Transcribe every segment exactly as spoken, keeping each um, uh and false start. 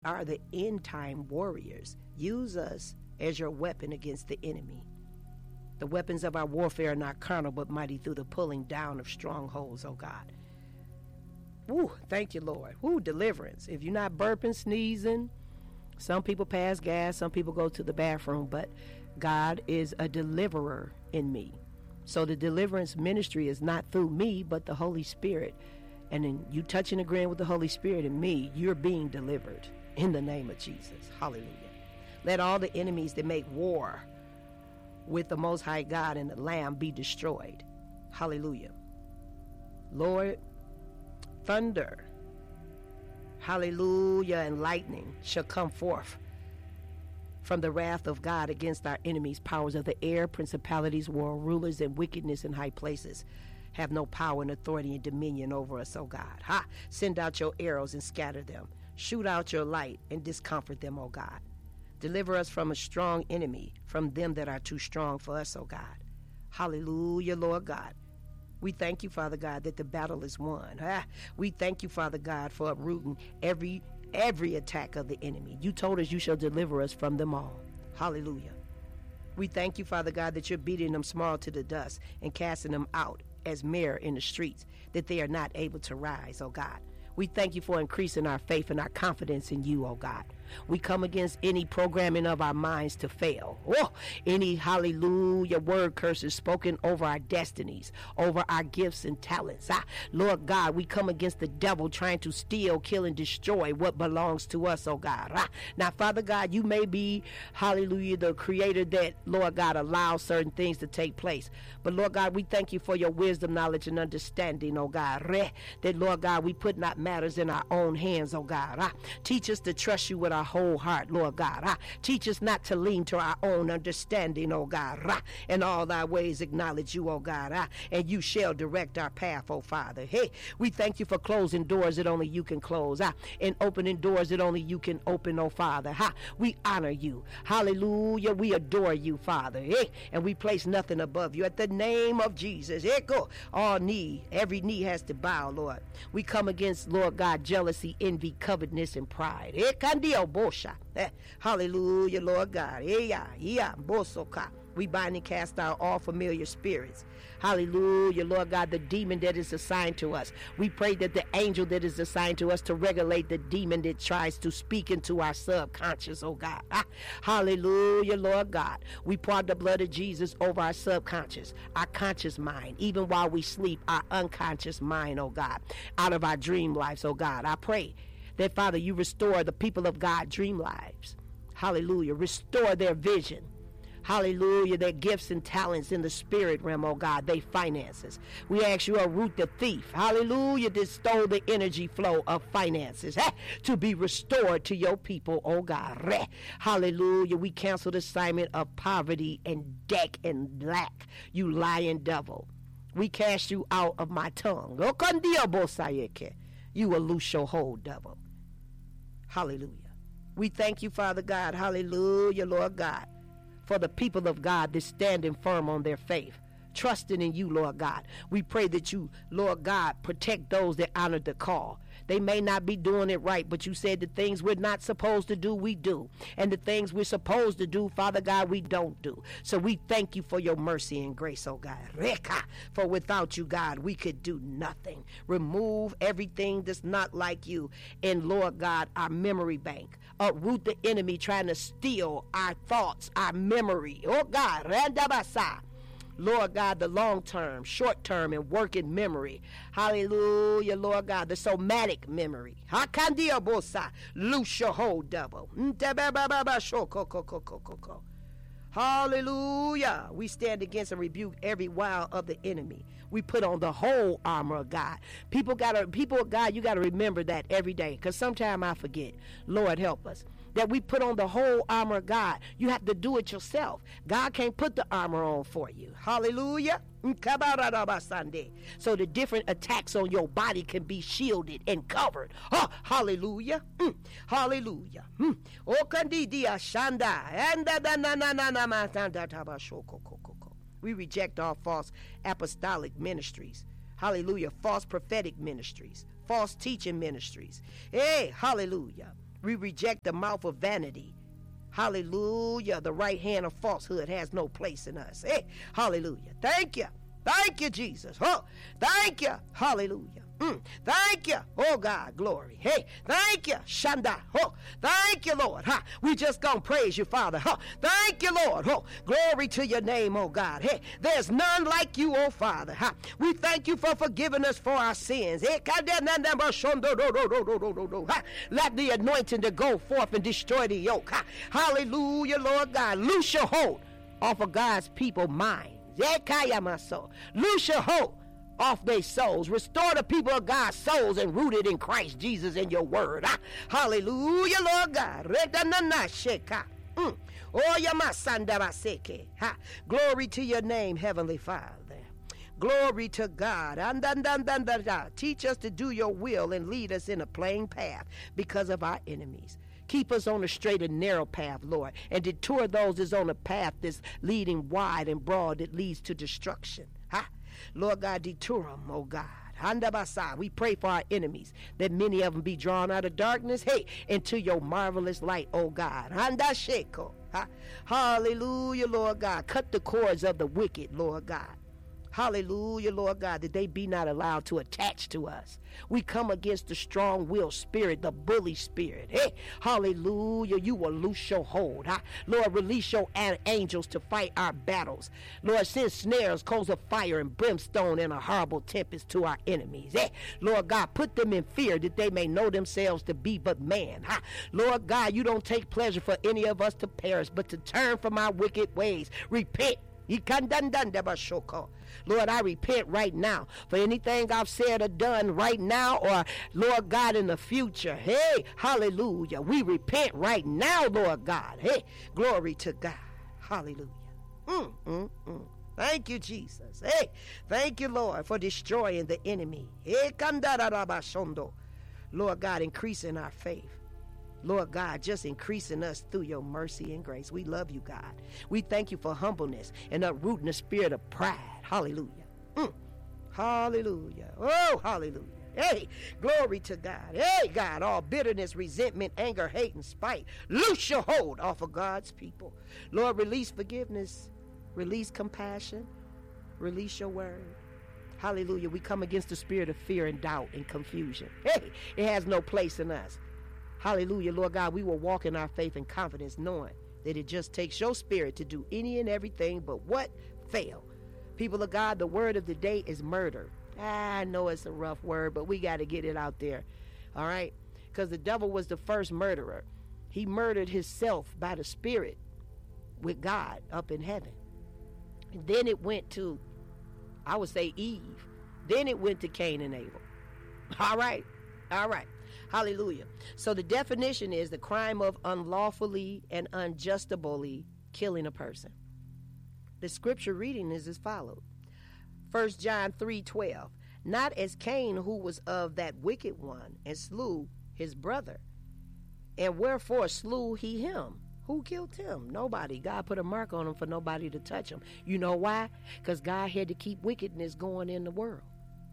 are the end time warriors. Use us as your weapon against the enemy. The weapons of our warfare are not carnal, but mighty through the pulling down of strongholds, oh God. Woo, thank you, Lord. Woo, deliverance. If you're not burping, sneezing, some people pass gas, some people go to the bathroom, but God is a deliverer in me. So the deliverance ministry is not through me, but the Holy Spirit. And then you touch and agreeing with the Holy Spirit in me, you're being delivered in the name of Jesus. Hallelujah. Let all the enemies that make war with the Most High God and the Lamb be destroyed. Hallelujah. Lord, thunder, hallelujah, and lightning shall come forth from the wrath of God against our enemies, powers of the air, principalities, world rulers, and wickedness in high places. Have no power and authority and dominion over us, oh God. Ha! Send out your arrows and scatter them. Shoot out your light and discomfort them, oh God. Deliver us from a strong enemy, from them that are too strong for us, oh God. Hallelujah, Lord God. We thank you, Father God, that the battle is won. Ah, we thank you, Father God, for uprooting every every attack of the enemy. You told us you shall deliver us from them all. Hallelujah. We thank you, Father God, that you're beating them small to the dust and casting them out as mere in the streets, that they are not able to rise, oh God. We thank you for increasing our faith and our confidence in you, oh God. We come against any programming of our minds to fail. Oh, any hallelujah word curses spoken over our destinies, over our gifts and talents. Ah, Lord God, we come against the devil trying to steal, kill, and destroy what belongs to us, oh God. Ah, now, Father God, you may be, hallelujah, the creator that, Lord God, allows certain things to take place. But, Lord God, we thank you for your wisdom, knowledge, and understanding, oh God. Re, that, Lord God, we put not matters in our own hands, oh God. Ah, teach us to trust you with our whole heart, Lord God. Ah, teach us not to lean to our own understanding, oh God. Ah, in all thy ways acknowledge you, oh God. Ah, and you shall direct our path, oh Father. Hey, we thank you for closing doors that only you can close. Ah, and opening doors that only you can open, oh Father. Ah, we honor you. Hallelujah. We adore you, Father. Hey, and we place nothing above you. At the name of Jesus, hey, go. All knee, every knee has to bow, Lord. We come against, Lord God, jealousy, envy, covetousness, and pride. Hey, candio bosha. Eh, hallelujah, Lord God. Hey, yeah, yeah, bosoka. We bind and cast out all familiar spirits. Hallelujah, Lord God, the demon that is assigned to us. We pray that the angel that is assigned to us to regulate the demon that tries to speak into our subconscious, oh God. Ah, hallelujah, Lord God. We pour the blood of Jesus over our subconscious, our conscious mind, even while we sleep, our unconscious mind, oh God, out of our dream lives, oh God. I pray that, Father, you restore the people of God dream lives. Hallelujah. Restore their vision. Hallelujah, their gifts and talents in the spirit realm, oh God, they finances. We ask you to root the thief, hallelujah, that stole the energy flow of finances, eh, to be restored to your people, oh God. Re. Hallelujah, we cancel the assignment of poverty and debt and lack, you lying devil. We cast you out of my tongue. You will loose your hold, devil. Hallelujah. We thank you, Father God, hallelujah, Lord God, for the people of God that standing firm on their faith, trusting in you, Lord God. We pray that you, Lord God, protect those that honor the call. They may not be doing it right, but you said the things we're not supposed to do, we do. And the things we're supposed to do, Father God, we don't do. So we thank you for your mercy and grace, oh God. Reka, for without you, God, we could do nothing. Remove everything that's not like you. And Lord God, our memory bank. Uproot the enemy trying to steal our thoughts, our memory. Oh God, Randabasa. Lord God, the long-term, short-term, and working memory. Hallelujah, Lord God, the somatic memory. Hakandia bosa, loose your hold, devil. Hallelujah. We stand against and rebuke every wile of the enemy. We put on the whole armor of God. People gotta, people of God, you got to remember that every day, because sometimes I forget. Lord, help us. That we put on the whole armor of God. You have to do it yourself. God can't put the armor on for you. Hallelujah. So the different attacks on your body can be shielded and covered. Oh, hallelujah. Mm. Hallelujah. Mm. We reject all false apostolic ministries. Hallelujah. False prophetic ministries. False teaching ministries. Hey, hallelujah. We reject the mouth of vanity. Hallelujah. The right hand of falsehood has no place in us. Hey, hallelujah. Thank you. Thank you, Jesus. Oh, thank you. Hallelujah. Mm, thank you. Oh, God, glory. Hey, thank you. Shanda. Oh, thank you, Lord. Huh? We just gonna praise you, Father. Huh? Thank you, Lord. Oh, glory to your name, oh God. Hey, there's none like you, oh Father. Huh? We thank you for forgiving us for our sins. Hey, huh? Let the anointing to go forth and destroy the yoke. Huh? Hallelujah, Lord God. Loose your hold off of God's people minds. Loose your hold off their souls. Restore the people of God's souls and rooted in Christ Jesus and your word. Ah, hallelujah, Lord God. Mm. Oh, ha. Glory to your name, Heavenly Father. Glory to God. Teach us to do your will and lead us in a plain path because of our enemies. Keep us on a straight and narrow path, Lord, and detour those that's on a path that's leading wide and broad that leads to destruction. Ha! Lord God, detour them, oh God. Handabasa. We pray for our enemies, that many of them be drawn out of darkness, hey, into your marvelous light, oh God. Handasheko. Ha! Hallelujah, Lord God. Cut the cords of the wicked, Lord God. Hallelujah, Lord God, that they be not allowed to attach to us. We come against the strong-willed spirit, the bully spirit. Hey, hallelujah, you will loose your hold. Huh? Lord, release your angels to fight our battles. Lord, send snares, coals of fire and brimstone and a horrible tempest to our enemies. Hey, Lord God, put them in fear that they may know themselves to be but man. Huh? Lord God, you don't take pleasure for any of us to perish, but to turn from our wicked ways. Repent. Lord, I repent right now for anything I've said or done right now or, Lord God, in the future. Hey, hallelujah. We repent right now, Lord God. Hey, glory to God. Hallelujah. Mm, mm, mm. Thank you, Jesus. Hey, thank you, Lord, for destroying the enemy. Hey, Lord God, increasing our faith. Lord God, just increasing us through your mercy and grace. We love you, God. We thank you for humbleness and uprooting the spirit of pride. Hallelujah. Mm. Hallelujah. Oh, hallelujah. Hey, glory to God. Hey, God, all bitterness, resentment, anger, hate, and spite. Loose your hold off of God's people. Lord, release forgiveness. Release compassion. Release your word. Hallelujah. We come against the spirit of fear and doubt and confusion. Hey, it has no place in us. Hallelujah, Lord God, we will walk in our faith and confidence knowing that it just takes your spirit to do any and everything but what? Fail. People of God, the word of the day is murder. Ah, I know it's a rough word, but we got to get it out there, all right? Because the devil was the first murderer. He murdered himself by the spirit with God up in heaven. And then it went to, I would say, Eve. Then it went to Cain and Abel. All right, all right. Hallelujah. So the definition is the crime of unlawfully and unjustably killing a person. The scripture reading is as follows. First John three twelve. Not as Cain, who was of that wicked one, and slew his brother. And wherefore slew he him? Who killed him? Nobody. God put a mark on him for nobody to touch him. You know why? Because God had to keep wickedness going in the world.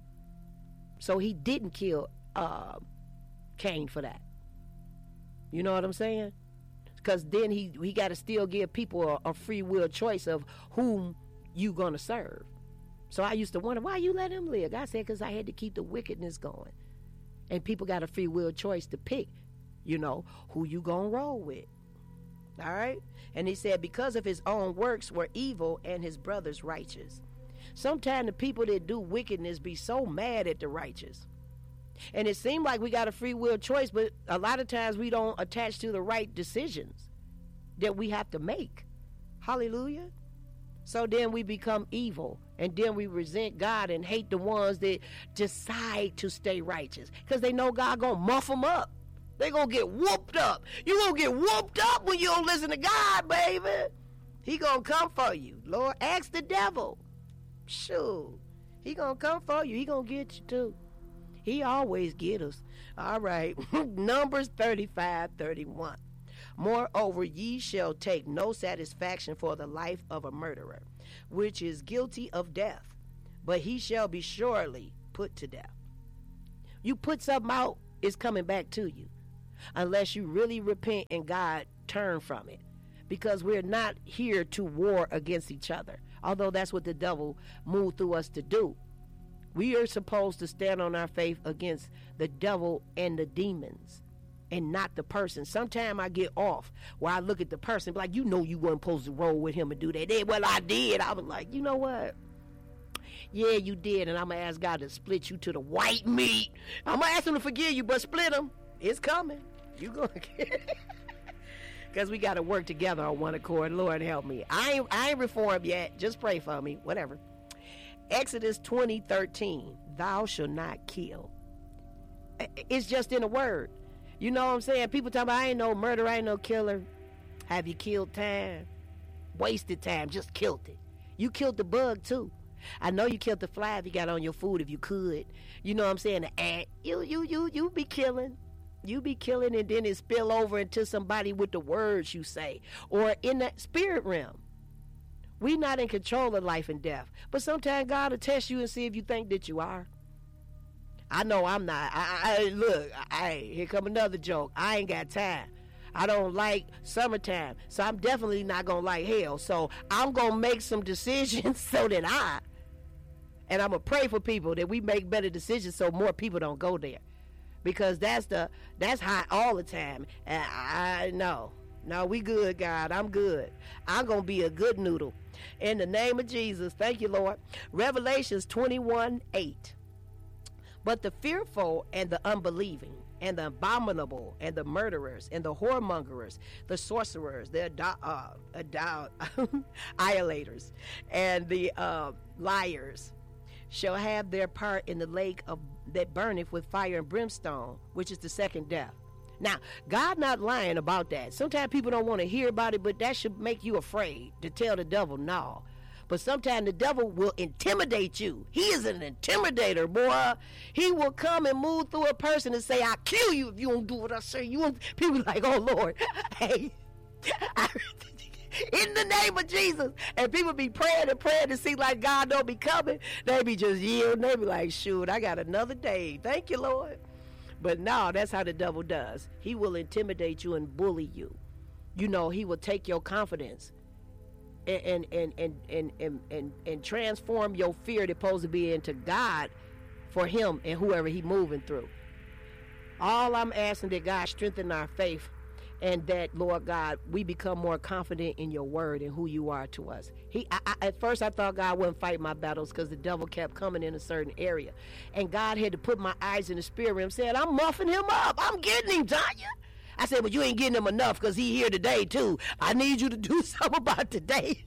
So he didn't kill uh Cain for that. You know what I'm saying? Because then he he got to still give people a, a free will choice of whom you gonna serve. So I used to wonder, why you let him live? God said, because I had to keep the wickedness going. And people got a free will choice to pick, you know, who you gonna roll with. All right? And he said, because of his own works were evil and his brothers righteous. Sometimes the people that do wickedness be so mad at the righteous. And it seemed like we got a free will choice, but a lot of times we don't attach to the right decisions that we have to make. Hallelujah. So then we become evil, and then we resent God and hate the ones that decide to stay righteous because they know God gonna muff them up. They gonna get whooped up. You gonna get whooped up when you don't listen to God, baby. He gonna come for you. Lord, ask the devil. Shoot, he gonna come for you. He gonna get you too. He always get us. All right. Numbers thirty-five thirty-one. Moreover, ye shall take no satisfaction for the life of a murderer, which is guilty of death, but he shall be surely put to death. You put something out, it's coming back to you. unless you really repent and God turn from it. Because we're not here to war against each other, although that's what the devil moved through us to do. We are supposed to stand on our faith against the devil and the demons, and not the person. Sometimes I get off where I look at the person like, you know, you weren't supposed to roll with him and do that. They, well, I did. I was like, you know what? Yeah, you did, and I'm going to ask God to split you to the white meat. I'm going to ask him to forgive you, but split him. It's coming. You going to get it. Because we got to work together on one accord. Lord, help me. I ain't, I ain't reformed yet. Just pray for me. Whatever. Exodus twenty thirteen, thou shalt not kill. It's just in a word. You know what I'm saying? People talking about, I ain't no murderer, I ain't no killer. Have you killed time? Wasted time, just killed it. You killed the bug too. I know you killed the fly if you got on your food, if you could. You know what I'm saying? The ant, you, you, you, you be killing. You be killing, and then it spill over into somebody with the words you say, or in the spirit realm. We not in control of life and death, but sometimes God will test you and see if you think that you are. I know I'm not. I, I look. I here come another joke. I ain't got time. I don't like summertime, so I'm definitely not gonna like hell. So I'm gonna make some decisions so that I, and I'm gonna pray for people that we make better decisions so more people don't go there, because that's the that's hot all the time. And I know, no, we good, God. I'm good. I'm gonna be a good noodle. In the name of Jesus, thank you, Lord. Revelations twenty-one eight. But the fearful and the unbelieving and the abominable and the murderers and the whoremongers, the sorcerers, the ado- uh, ado- idolaters, and the uh, liars shall have their part in the lake of that burneth with fire and brimstone, which is the second death. Now, God not lying about that. Sometimes people don't want to hear about it, but that should make you afraid to tell the devil no. But sometimes the devil will intimidate you. He is an intimidator, boy. He will come and move through a person and say, I'll kill you if you don't do what I say. You won't. People like, oh, Lord. Hey, I, in the name of Jesus. And people be praying and praying to see like God don't be coming. They be just yielding. They be like, shoot, I got another day. Thank you, Lord. But no, that's how the devil does. He will intimidate you and bully you. You know, he will take your confidence and and and and and, and, and transform your fear that's supposed to be into God for him and whoever he moving through. All I'm asking that God strengthen our faith, and that, Lord God, we become more confident in your word and who you are to us. He, I, I, at first I thought God wouldn't fight my battles because the devil kept coming in a certain area. And God had to put my eyes in the spirit realm, said, I'm muffing him up. I'm getting him, Tanya. I said, but you ain't getting him enough because he here today too. I need you to do something about today.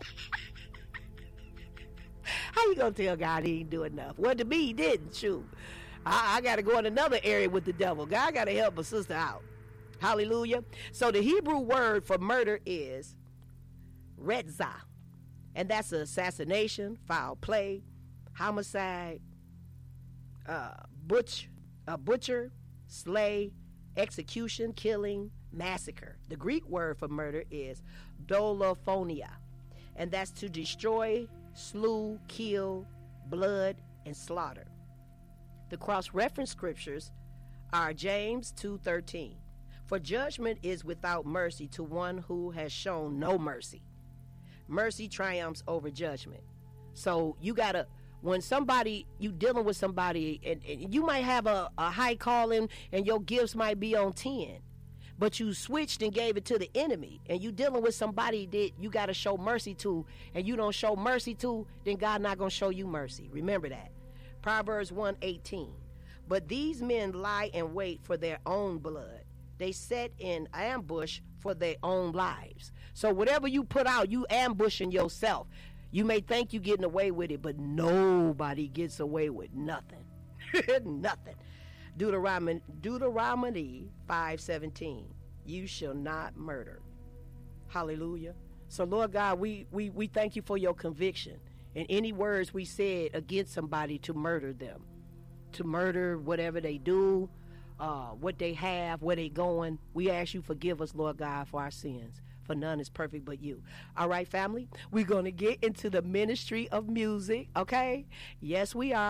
How you going to tell God he ain't do enough? Well, to me, he didn't. Shoot. I, I got to go in another area with the devil. God got to help a sister out. Hallelujah. So the Hebrew word for murder is retzah. And that's assassination, foul play, homicide, uh, butch, uh, butcher, slay, execution, killing, massacre. The Greek word for murder is dolophonia. And that's to destroy, slew, kill, blood, and slaughter. The cross-reference scriptures are James two thirteen. For judgment is without mercy to one who has shown no mercy. Mercy triumphs over judgment. So you gotta, when somebody, you dealing with somebody, and, and you might have a, a high calling and your gifts might be on ten, but you switched and gave it to the enemy, and you dealing with somebody that you gotta show mercy to, and you don't show mercy to, then God not gonna show you mercy. Remember that. Proverbs one eighteen. But these men lie in wait for their own blood. They set in ambush for their own lives. So whatever you put out, you ambushing yourself. You may think you're getting away with it, but nobody gets away with nothing. Nothing. Deuteronomy, Deuteronomy five seventeen. You shall not murder. Hallelujah. So Lord God, we, we, we thank you for your conviction. And any words we said against somebody to murder them, to murder whatever they do, Uh, what they have, where they going. We ask you forgive us, Lord God, for our sins, for none is perfect but you. All right, family, we're going to get into the ministry of music, okay? Yes, we are.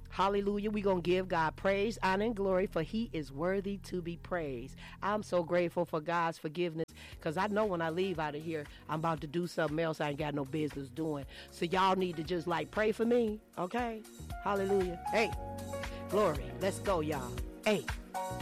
Hallelujah. We're going to give God praise, honor, and glory, for he is worthy to be praised. I'm so grateful for God's forgiveness, because I know when I leave out of here, I'm about to do something else I ain't got no business doing. So y'all need to just like pray for me, okay? Hallelujah. Hey, glory. Let's go, y'all. Hey.